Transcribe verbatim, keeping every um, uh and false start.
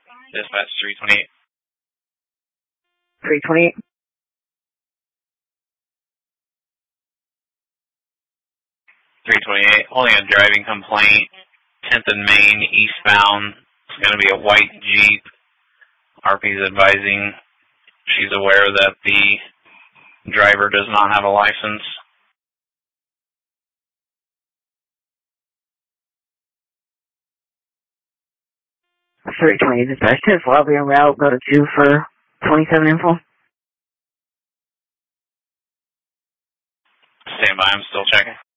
Dispatch three twenty-eight. three twenty-eight. three twenty-eight, holding a driving complaint, tenth and Main, eastbound. It's going to be a white Jeep. R P's advising she's aware that the driver does not have a license. three twenty, dispatch to lobby en route, go to two for twenty-seven info. Stand by, I'm still checking.